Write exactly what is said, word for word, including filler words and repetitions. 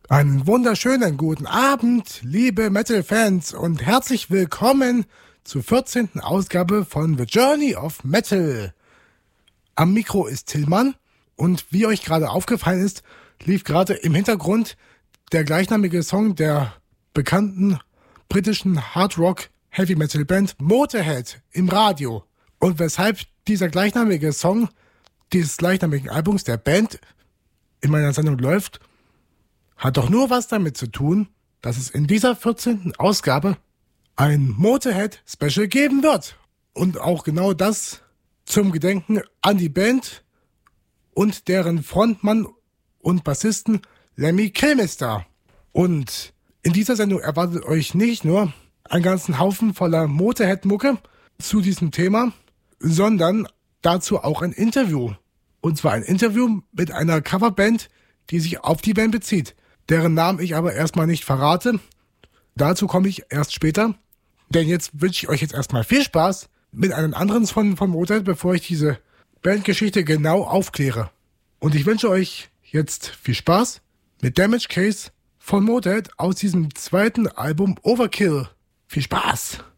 Einen wunderschönen guten Abend, liebe Metal-Fans, und herzlich willkommen zur vierzehnten Ausgabe von The Journey of Metal. Am Mikro ist Tillmann und wie euch gerade aufgefallen ist, lief gerade im Hintergrund der gleichnamige Song der bekannten britischen Hard-Rock-Heavy-Metal-Band Motorhead im Radio. Und weshalb dieser gleichnamige Song dieses gleichnamigen Albums der Band in meiner Sendung läuft, hat doch nur was damit zu tun, dass es in dieser vierzehnten Ausgabe ein Motorhead-Special geben wird. Und auch genau das zum Gedenken an die Band und deren Frontmann und Bassisten Lemmy Kilmister. Und in dieser Sendung erwartet euch nicht nur einen ganzen Haufen voller Motorhead-Mucke zu diesem Thema, sondern dazu auch ein Interview. Und zwar ein Interview mit einer Coverband, die sich auf die Band bezieht, deren Namen ich aber erstmal nicht verrate. Dazu komme ich erst später. Denn jetzt wünsche ich euch jetzt erstmal viel Spaß mit einem anderen von, von Motorhead, bevor ich diese Bandgeschichte genau aufkläre. Und ich wünsche euch jetzt viel Spaß mit Damage Case von Motorhead aus diesem zweiten Album Overkill. Viel Spaß!